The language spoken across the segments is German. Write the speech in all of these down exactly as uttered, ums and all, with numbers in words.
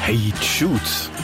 Hey Jude,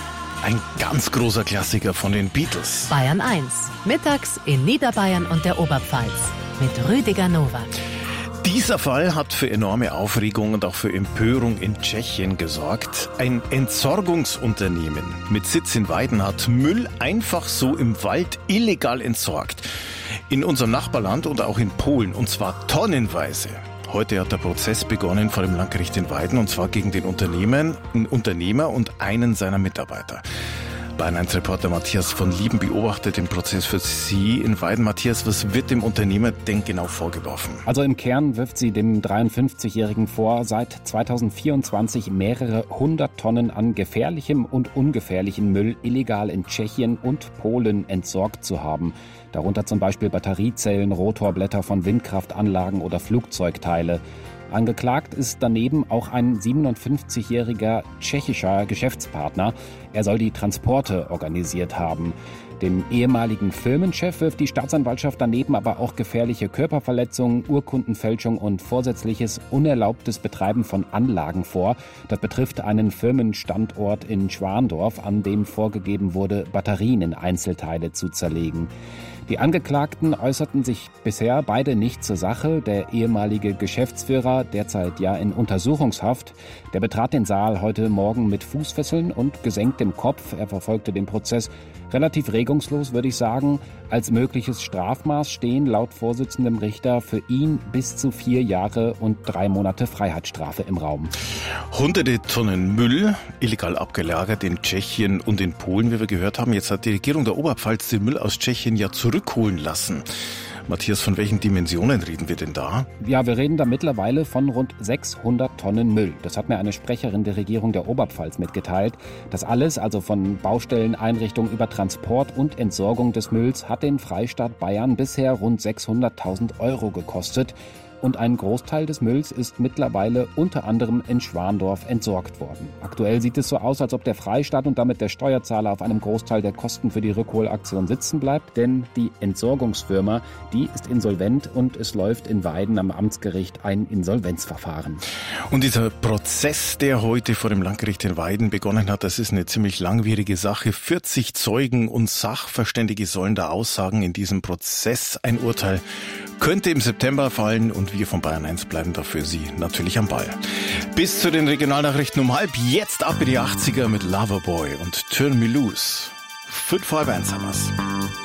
ein ganz großer Klassiker von den Beatles. Bayern eins, mittags in Niederbayern und der Oberpfalz mit Rüdiger Nowak. Dieser Fall hat für enorme Aufregung und auch für Empörung in Tschechien gesorgt. Ein Entsorgungsunternehmen mit Sitz in Weiden hat Müll einfach so im Wald illegal entsorgt. In unserem Nachbarland und auch in Polen, und zwar tonnenweise. Heute hat der Prozess begonnen vor dem Landgericht in Weiden, und zwar gegen den Unternehmen, einen Unternehmer und einen seiner Mitarbeiter. Bayern eins Reporter Matthias von Lieben beobachtet den Prozess für Sie in Weiden. Matthias, was wird dem Unternehmer denn genau vorgeworfen? Also im Kern wirft sie dem dreiundfünfzigjährigen vor, seit zweitausendvierundzwanzig mehrere hundert Tonnen an gefährlichem und ungefährlichem Müll illegal in Tschechien und Polen entsorgt zu haben. Darunter zum Beispiel Batteriezellen, Rotorblätter von Windkraftanlagen oder Flugzeugteile. Angeklagt ist daneben auch ein siebenundfünfzigjähriger tschechischer Geschäftspartner. Er soll die Transporte organisiert haben. Dem ehemaligen Firmenchef wirft die Staatsanwaltschaft daneben aber auch gefährliche Körperverletzungen, Urkundenfälschung und vorsätzliches unerlaubtes Betreiben von Anlagen vor. Das betrifft einen Firmenstandort in Schwandorf, an dem vorgegeben wurde, Batterien in Einzelteile zu zerlegen. Die Angeklagten äußerten sich bisher beide nicht zur Sache. Der ehemalige Geschäftsführer, derzeit ja in Untersuchungshaft, der betrat den Saal heute Morgen mit Fußfesseln und gesenktem Kopf. Er verfolgte den Prozess relativ regungslos, würde ich sagen. Als mögliches Strafmaß stehen laut Vorsitzendem Richter für ihn bis zu vier Jahre und drei Monate Freiheitsstrafe im Raum. Hunderte Tonnen Müll, illegal abgelagert in Tschechien und in Polen, wie wir gehört haben. Jetzt hat die Regierung der Oberpfalz den Müll aus Tschechien ja zurückholen lassen. Matthias, von welchen Dimensionen reden wir denn da? Ja, wir reden da mittlerweile von rund sechshundert Tonnen Müll. Das hat mir eine Sprecherin der Regierung der Oberpfalz mitgeteilt. Das alles, also von Baustelleneinrichtungen über Transport und Entsorgung des Mülls, hat den Freistaat Bayern bisher rund sechshunderttausend Euro gekostet. Und ein Großteil des Mülls ist mittlerweile unter anderem in Schwandorf entsorgt worden. Aktuell sieht es so aus, als ob der Freistaat und damit der Steuerzahler auf einem Großteil der Kosten für die Rückholaktion sitzen bleibt. Denn die Entsorgungsfirma, die ist insolvent und es läuft in Weiden am Amtsgericht ein Insolvenzverfahren. Und dieser Prozess, der heute vor dem Landgericht in Weiden begonnen hat, das ist eine ziemlich langwierige Sache. vierzig Zeugen und Sachverständige sollen da aussagen in diesem Prozess. Ein Urteil könnte im September fallen und wir von Bayern eins bleiben dafür Sie natürlich am Ball. Bis zu den Regionalnachrichten um halb, jetzt ab in die achtziger mit Loverboy und Turn Me Loose. Fünf vor halb eins haben wir's.